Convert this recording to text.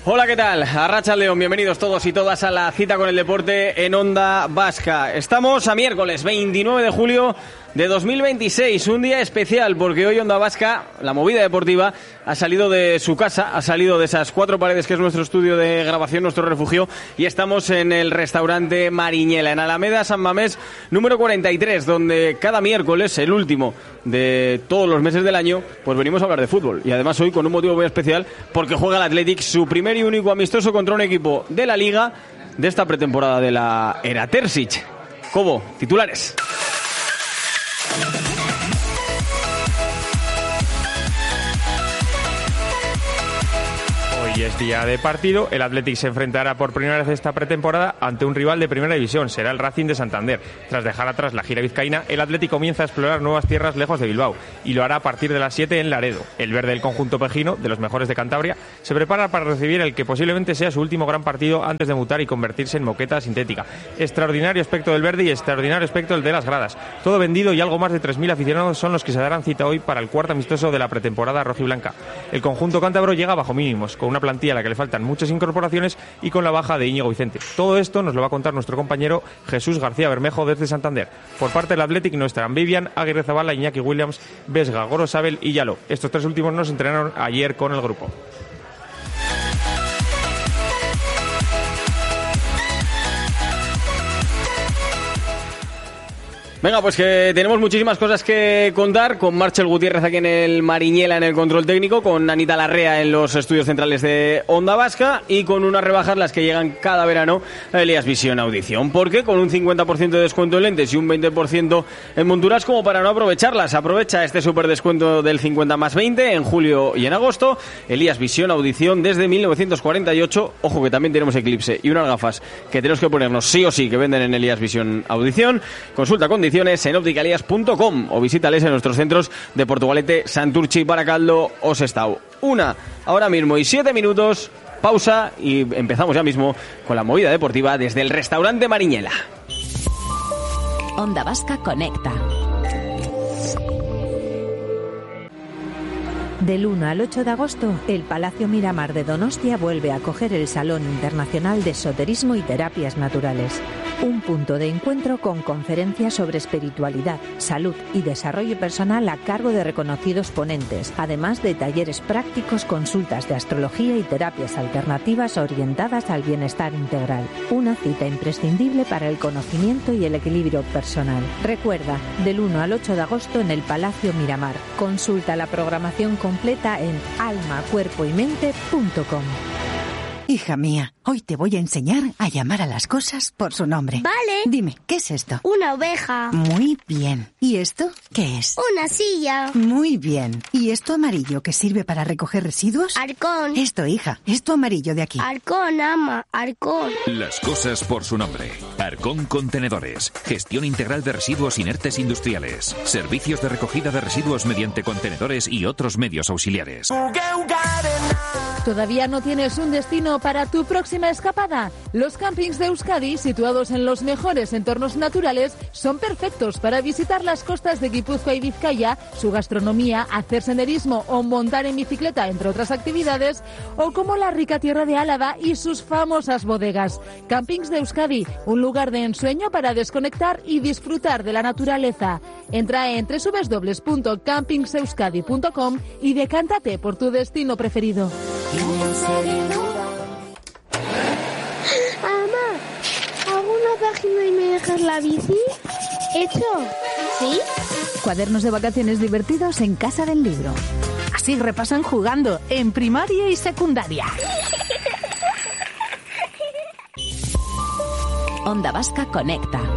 Hola, ¿qué tal? Arratsaldeon, bienvenidos todos y todas a la cita con el deporte en Onda Vasca. Estamos a miércoles 29 de julio de 2026, un día especial porque hoy Onda Vasca, la movida deportiva, ha salido de su casa, ha salido de esas 4 paredes que es nuestro estudio de grabación, nuestro refugio, y estamos en el restaurante Mariñela, en Alameda San Mamés, número 43, donde cada miércoles, el último de todos los meses del año, pues venimos a hablar de fútbol. Y además hoy con un motivo muy especial, porque juega el Athletic su primer y único amistoso contra un equipo de la Liga de esta pretemporada de la era Terzic. Cobo, titulares. Hoy es día de partido, el Athletic se enfrentará por primera vez esta pretemporada ante un rival de primera división, será el Racing de Santander. Tras dejar atrás la gira vizcaína, el Athletic comienza a explorar nuevas tierras lejos de Bilbao y lo hará a partir de las 7 en Laredo. El verde del conjunto pejino, de los mejores de Cantabria, se prepara para recibir el que posiblemente sea su último gran partido antes de mutar y convertirse en moqueta sintética. Extraordinario aspecto del verde y extraordinario aspecto el de las gradas. Todo vendido y algo más de 3.000 aficionados son los que se darán cita hoy para el cuarto amistoso de la pretemporada rojiblanca. El conjunto cántabro llega bajo mínimos, con una plantilla a la que le faltan muchas incorporaciones y con la baja de Íñigo Vicente. Todo esto nos lo va a contar nuestro compañero Jesús García Bermejo desde Santander. Por parte del Athletic no estarán Vivian, Aguirre Zabala, Iñaki Williams, Vesga, Gorosabel y Yalo. Estos 3 últimos nos entrenaron ayer con el grupo. Venga, pues que tenemos muchísimas cosas que contar con Marcel Gutiérrez aquí en el Mariñela en el control técnico, con Anita Larrea en los estudios centrales de Onda Vasca y con unas rebajas las que llegan cada verano a Elias Visión Audición. ¿Por qué? Con un 50% de descuento en lentes y un 20% en monturas, como para no aprovecharlas. Aprovecha este súper descuento del 50 más 20 en julio y en agosto. Elias Visión Audición desde 1948. Ojo que también tenemos Eclipse y unas gafas que tenemos que ponernos sí o sí que venden en Elias Visión Audición. Consulta condiciones en opticalias.com o visítales en nuestros centros de Portugalete, Santurchi, Baracaldo o Sestao. 1 ahora mismo y 7 minutos, pausa y empezamos ya mismo con la movida deportiva desde el restaurante Mariñela. Onda Vasca conecta. Del 1 al 8 de agosto, el Palacio Miramar de Donostia vuelve a acoger el Salón Internacional de Esoterismo y Terapias Naturales. Un punto de encuentro con conferencias sobre espiritualidad, salud y desarrollo personal a cargo de reconocidos ponentes, además de talleres prácticos, consultas de astrología y terapias alternativas orientadas al bienestar integral. Una cita imprescindible para el conocimiento y el equilibrio personal. Recuerda, del 1 al 8 de agosto en el Palacio Miramar. Consulta la programación completa en almacuerpoymente.com. Hija mía, hoy te voy a enseñar a llamar a las cosas por su nombre. Vale. Dime, ¿qué es esto? Una oveja. Muy bien. ¿Y esto qué es? Una silla. Muy bien. ¿Y esto amarillo que sirve para recoger residuos? Arcón. Esto, hija, esto amarillo de aquí. Arcón, ama, Arcón. Las cosas por su nombre. Arcón Contenedores. Gestión integral de residuos inertes industriales. Servicios de recogida de residuos mediante contenedores y otros medios auxiliares. ¿Todavía no tienes un destino para tu próxima escapada? Los campings de Euskadi, situados en los mejores entornos naturales, son perfectos para visitar las costas de Guipúzcoa y Vizcaya, su gastronomía, hacer senderismo o montar en bicicleta, entre otras actividades, o como la rica tierra de Álava y sus famosas bodegas. Campings de Euskadi, un lugar de ensueño para desconectar y disfrutar de la naturaleza. Entra en www.campingseuskadi.com y decántate por tu destino preferido. Mamá, ¿alguna página y me dejas la bici? ¿Hecho? ¿Sí? Cuadernos de vacaciones divertidos en Casa del Libro. Así repasan jugando en primaria y secundaria. Onda Vasca conecta.